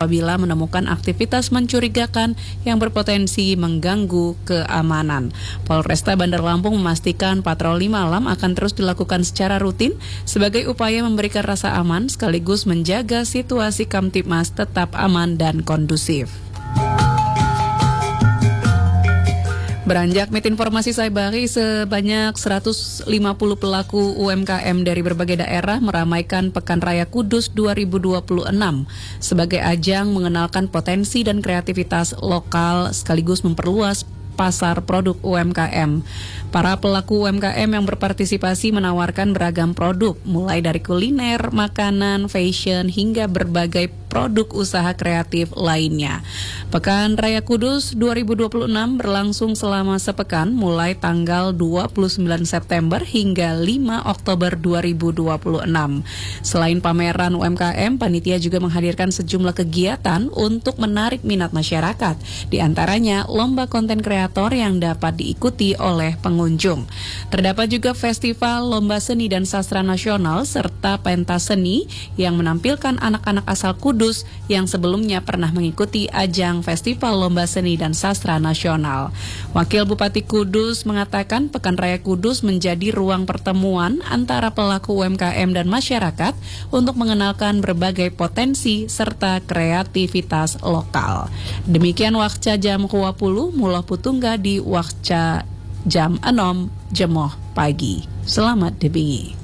apabila menemukan aktivitas mencurigakan yang berpotensi mengganggu keamanan. Polresta Bandar Lampung memastikan patroli malam akan terus dilakukan secara rutin sebagai upaya memberikan rasa aman sekaligus menjaga situasi Kamtibmas tetap aman dan kondusif. Beranjak Mit Informasi Saibari, sebanyak 150 pelaku UMKM dari berbagai daerah meramaikan Pekan Raya Kudus 2026 sebagai ajang mengenalkan potensi dan kreativitas lokal sekaligus memperluas pasar produk UMKM. Para pelaku UMKM yang berpartisipasi menawarkan beragam produk, mulai dari kuliner, makanan, fashion, hingga berbagai produk usaha kreatif lainnya. Pekan Raya Kudus 2026 berlangsung selama sepekan, mulai tanggal 29 September hingga 5 Oktober 2026. Selain pameran UMKM, panitia juga menghadirkan sejumlah kegiatan untuk menarik minat masyarakat, di antaranya lomba konten kreator yang dapat diikuti oleh pengunjung. Terdapat juga festival lomba seni dan sastra nasional serta pentas seni yang menampilkan anak-anak asal Kudus yang sebelumnya pernah mengikuti ajang festival lomba seni dan sastra nasional. Wakil Bupati Kudus mengatakan Pekan Raya Kudus menjadi ruang pertemuan antara pelaku UMKM dan masyarakat untuk mengenalkan berbagai potensi serta kreativitas lokal. Demikian Wakca Jam 20 Muloh Putungga di Wakca Jam 6 Jemoh pagi. Selamat dibingi.